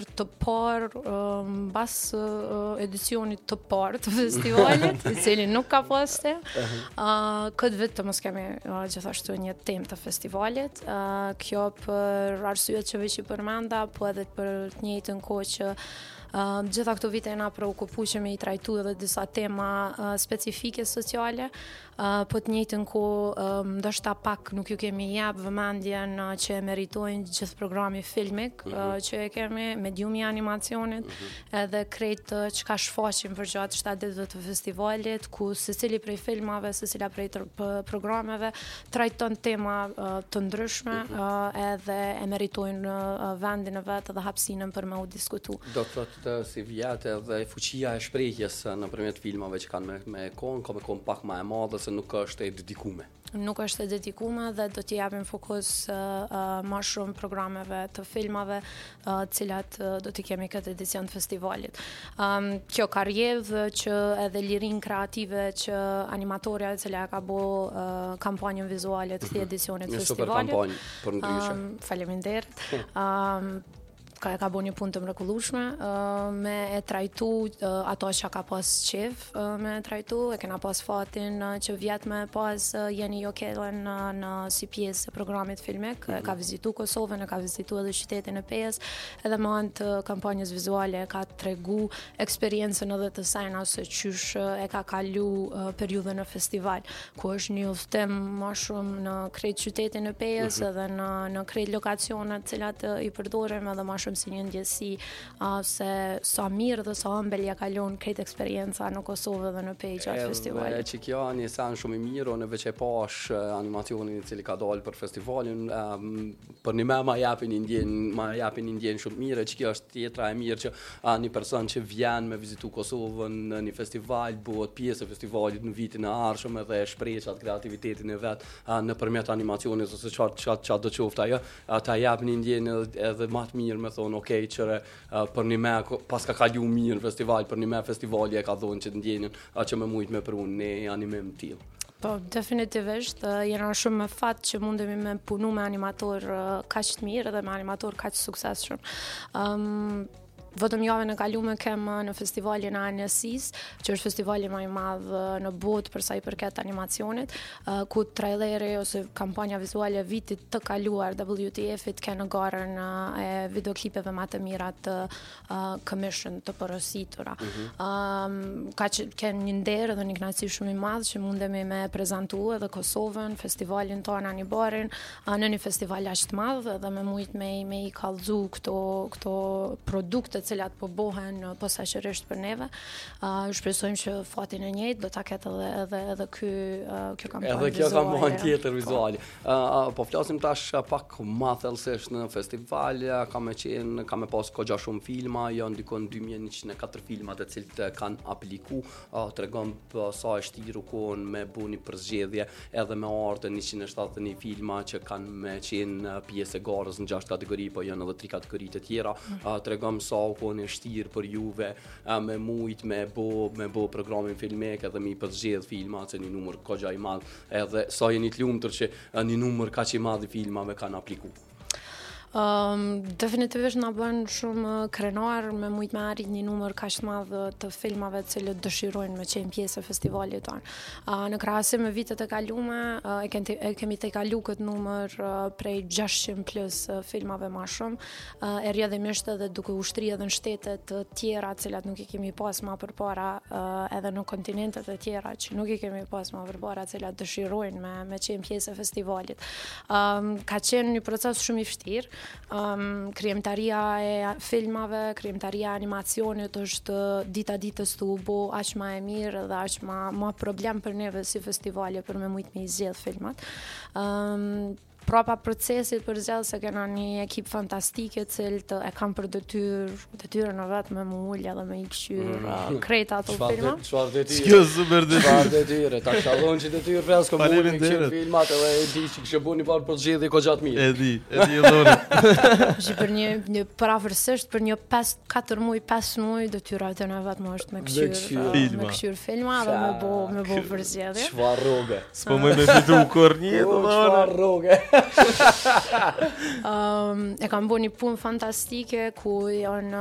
të parë mbas edicionit të parë të festivalit, i cili nuk ka pas temë. Këtë vit të mos kemi gjithashtu një temë të festivalit. Kjo për arsyet që veç i përmenda, po edhe për të njëjtën kohë që gjitha këto vite na preokupueshëm i trajtu edhe disa tema specifike sociale, po të njëjtën kohë ndoshta pak nuk ju kemi jap vëmendjen që e meritojnë gjithë programi filmik që e kemi, mediumi i animacionit, edhe krejt çka shfaqim për gjatë 7 ditëve të festivalit, ku secili prej filmave, secila prej programeve trajton tema të ndryshme, edhe e meritojnë vendin e vet dhe hapësinën për me u diskutu. Do të thotë si vjetë edhe fuqia e shprehjes nëpërmjet filmave që kanë me kohën, ka me kohën pak më e madhe se nuk është e dedikume. Nuk është e dedikume dhe do t'i japim fokus më shumë programeve të filmave, cilat do t'i kemi këtë edicion të festivalit. Kjo ka rjedhë që edhe lirin kreative që animatorja e cila ka bo kampanjën vizuale të këtij edicionit të festivalit. Një super kampanjë për ndryshe. Faleminderit. Ka bo një punë të mrekullueshme me e trajtu ato që ka pas qef me e trajtu, e kena pas fatin që vjet me pas Jeni Jokelen në si pjesë e programit filmik, ka vizitu Kosovën, ka vizitu edhe qytetin e Pejës, edhe me anë të kampanjës vizuale ka tregu eksperiencën edhe të saj ose qysh e ka kalu periudhën në festival, ku është një udhëtim më shumë në krejt qytetin e Pejës edhe në krejt lokacionet cilat i përdorim edhe më shumë si një ndjesi se sa mirë dhe sa ëmbël ja kalon këtë eksperienca në Kosovë dhe në Pejë gjatë festivalit. Edhe që kjo një sen shumë i mirë, unë veç e pash animacionin i cili ka dalë për festivalin, për një ma japin një ndjen shumë mirë, që kjo është tjetra e mirë që një person që vjen me vizitu Kosovën në një festival, bëhet pjesë e festivalit në vitin e ardhshëm edhe shpreh atë kreativitetin e vet nëpërmjet animacionit ose çfarë do qoftë ajo, ata japin një ndjen edhe më të mirë me thonë, okej, qëre për një me, pas ka kalu mirë në festival, për një me festivali e ka thonë që të ndjenin që me mujtë me prunë në animim t'il. Po, definitivisht, jena shumë me fat që mundemi me punu me animator kaq të mirë dhe me animator kaq suksesshëm. Vetëm javën e kaluar kem në festivalin e Anësis, që është festivali më i madh në botë për sa i përket animacionit, ku traileri ose kampanja vizuale e vitit të kaluar WTF-it ka në garën e videoklipeve më të mira të commission të porositura. Ka një nder dhe një kënaqësi shumë i madh që mundemi me prezantu edhe Kosovën, festivalin tonë Anibarin, në një festival aq të madh dhe me mujt me i kallëzu këto produkte cilat po bohen posaçërisht për neve. Shpresojmë që fatin e njëjtë do ta ketë edhe kjo kampanë. Edhe kjo kampanë tjetër vizuale. Po flasim tash pak më thellësisht në festival, ka me pas goxha shumë filma, janë ndikon 2104 filma të cilët kanë apliku, tregon sa është vështirë kohën me bu një përzgjedhje edhe me ardhur 171 filma që kanë me qenë pjesë e garës në 6 kategori, po janë edhe 3 kategori të tjera. Tregon sa kohën e vështirë për juve me mujt me bo programin filmik edhe me i përzgjedh filma se një numër goxha i madh, edhe sa jeni të lumtur që një numër kaq i madh i filmave kanë apliku. Definitivisht na bën shumë krenar me mujt me arrit një numër kaq të madh të filmave të cilët dëshirojnë me qenë pjesë e festivalit tonë. Në krahasim me vitet e kaluara, e kemi tejkalu këtë numër prej 600 plus filmave më shumë, e rrjedhimisht edhe duke ushtri edhe në shtete të tjera të cilat nuk i kemi pas më përpara, edhe në kontinentet e tjera që nuk i kemi pas më përpara, të cilat dëshirojnë me qenë pjesë e festivalit. Ka qenë një proces shumë i vështirë. Krijimtaria e filmave, krijimtaria e animacionit është dita ditës të u bo aq më e mirë dhe aq më problem për neve si festivale për me mujt me i zgjedh filmat. Prapa procesit për zgjedhje se kena një ekip fantastike cilët e kanë për detyrën e vet me ul edhe me i kqyr krejt ato filma. Çfarë detyrë? Kjo super Çfarë detyrë? Ta shallon që detyrë fresko mund të kqyr filmat edhe e di që kishte bënë parë përzgjedhje goxha të mirë. E di Dori. Që për një pavarësisht për një 4 muaj, 5 muaj detyra e vet më është me kqyr filma dhe me bo përzgjedhje. Çfarë rroge? S'po më fitu kur një. Çfarë rroge? E kam bo një punë fantastike ku janë